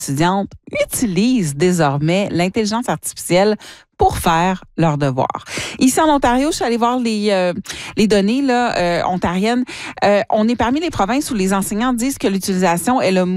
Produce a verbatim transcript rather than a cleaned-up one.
étudiantes utilisent désormais l'intelligence artificielle pour faire leurs devoirs. Ici en Ontario, je suis allée voir les, euh, les données là, euh, ontariennes. Euh, on est parmi les provinces où les enseignants disent que l'utilisation est le